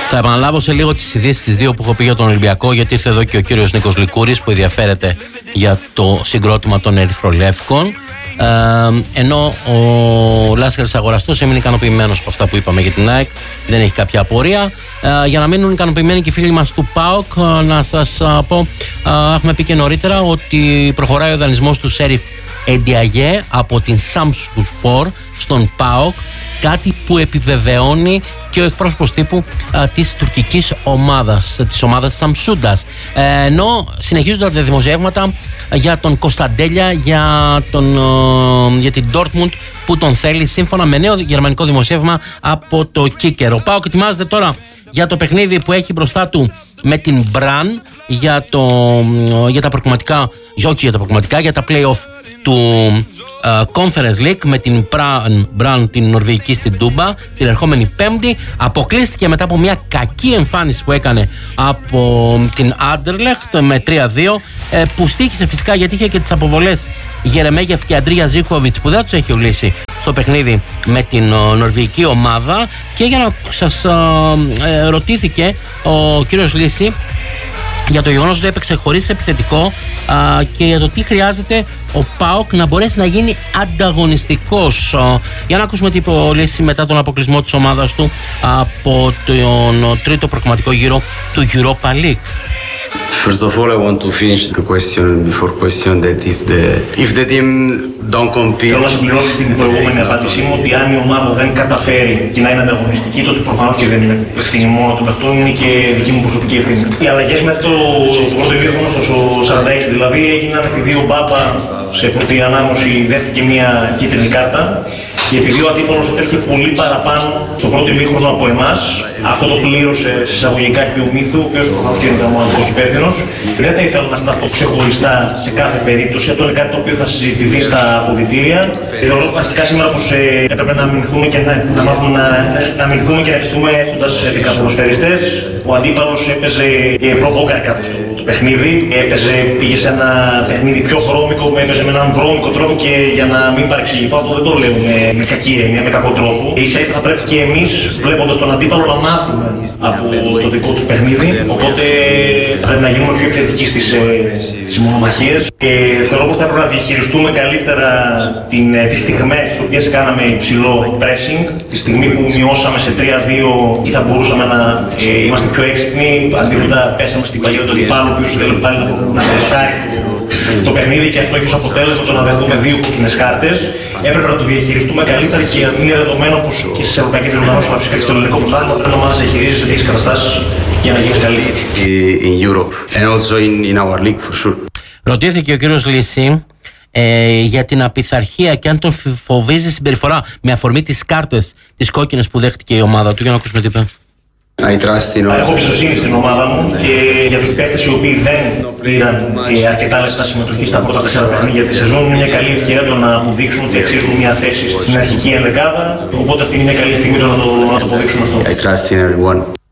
Θα επαναλάβω σε λίγο τις ειδήσεις τις δύο που έχω πει για τον Ολυμπιακό, γιατί ήρθε εδώ και ο κύριος Νίκος Λικούρης που ενδιαφέρεται για το συγκρότημα των Ερυθρολεύκων. Ενώ ο Λάσχαρης Αγοραστός έμεινε ικανοποιημένος από αυτά που είπαμε για την ΑΕΚ, δεν έχει κάποια απορία. Για να μείνουν ικανοποιημένοι και οι φίλοι μας του ΠΑΟΚ, να σας πω, έχουμε πει και νωρίτερα ότι προχωράει ο δανεισμός του Σέριφ Εντιαγέ από την Samsunspor στον ΠΑΟΚ, κάτι που επιβεβαιώνει και ο εκπρόσωπος τύπου της τουρκικής ομάδας, της ομάδας Σαμσούντας. Ενώ συνεχίζονται τα δημοσιεύματα για τον Κωνσταντέλια, για την Dortmund που τον θέλει, σύμφωνα με νέο γερμανικό δημοσίευμα από το Kicker. Ο ΠΑΟΚ ετοιμάζεται τώρα για το παιχνίδι που έχει μπροστά του με την Μπραν για τα προκριματικά, για τα play-off του Conference League με την Μπραν την Νορβηγική στην Τούμπα την ερχόμενη Πέμπτη. Αποκλείστηκε μετά από μια κακή εμφάνιση που έκανε από την Anderlecht με 3-2, που στοίχησε φυσικά γιατί είχε και τις αποβολές Γερεμέγεφ και Αντρία Ζίκοβιτς που δεν τους έχει λύσει στο παιχνίδι με την νορβηγική ομάδα. Και για να σας ρωτήθηκε ο κύριος Λύση για το γεγονός ότι έπαιξε χωρίς επιθετικό και για το τι χρειάζεται ο ΠΑΟΚ να μπορέσει να γίνει ανταγωνιστικός. Για να ακούσουμε τι είπε ο Λύση μετά τον αποκλεισμό της ομάδας του από τον τρίτο προκριματικό γύρο του Europa League. First of all, I want to finish the question that if the team don't compete. Θέλω να συμπληρώσω την προηγούμενη απάντησή μου ότι αν η ομάδα δεν καταφέρει και να είναι ανταγωνιστική, τότε προφανώς και δεν είναι ευθύνη μόνο των παιχτών, είναι και δική μου προσωπική ευθύνη. Οι αλλαγές μέχρι το πρώτο ημίχρονο στο 46 δηλαδή έγιναν επειδή ο Μπάπα σε πρώτη ανάγνωση δέχθηκε μια κίτρινη κάρτα. Και επειδή ο αντίπαλος έτρεχε πολύ παραπάνω στο πρώτο ημίχρονο από εμάς, αυτό το πλήρωσε εισαγωγικά και ο Μύθου, ο οποίος προφανώς και είναι πραγματικός υπεύθυνος. Δεν θα ήθελα να σταθώ ξεχωριστά σε κάθε περίπτωση. Αυτό είναι κάτι το οποίο θα συζητηθεί στα αποδυτήρια. Θεωρώ βασικά σήμερα πως έπρεπε να αμυνθούμε και να μάθουμε να αμυνθούμε και να ευχηθούμε έχοντας 10 ποδοσφαιριστές. Ο αντίπαλος έπαιζε προβόκαρε κάπως το παιχνίδι. Πήγε σε ένα παιχνίδι πιο βρώμικο, έπαιζε με έναν βρώμικο τρόπο και για να μην παρεξηγηθώ, αυτό δεν το λέω με κακή έννοια, με κακό τρόπο. Ίσα-ίσα θα πρέπει και εμείς, βλέποντας τον αντίπαλο, να μάθουμε από το δικό τους παιχνίδι. Οπότε πρέπει να γίνουμε πιο επιθετικοί στις μονομαχίες. Θεωρώ πως θα έπρεπε να διαχειριστούμε καλύτερα τις στιγμές στις οποίες κάναμε υψηλό pressing. Τη στιγμή που μειώσαμε σε 3-2 ή θα μπορούσαμε να είμαστε πιο έξυπνοι. Αντίθετα, πέσαμε στην παγίδα του αντιπάλου, ο οποίος θέλει πάλι να περσάρει το παιχνίδι και αυτό έχει ως αποτέλεσμα το να δεχθούμε 2 κόκκινες κάρτες. Έπρεπε να το διαχειριστούμε καλύτερα και είναι δεδομένο πως και στις ευρωπαϊκές διοργανώσεις, αλλά φυσικά και στο ελληνικό πρωτάθλημα, πρέπει να μας διαχειρίζεις σε τέτοιες καταστάσεις για να γίνεις καλύτερος. In Europe and also in our league for sure. Ρωτήθηκε ο κύριος Λύση για την απειθαρχία και αν τον φοβίζει συμπεριφορά με αφορμή τις κάρτες, τις κόκκινες που δέχτηκε η ομάδα του. Για να ακούσουμε τι είπε. Έχω εμπιστοσύνη στην ομάδα μου και για τους παίκτες οι οποίοι δεν πήραν αρκετά λεπτά συμμετοχή στα πρώτα 4 παιχνίδια της σεζόν. Είναι μια καλή ευκαιρία να αποδείξουν ότι αξίζουν μια θέση στην αρχική ενδεκάδα. Οπότε αυτή είναι μια καλή στιγμή να το αποδείξουν αυτό.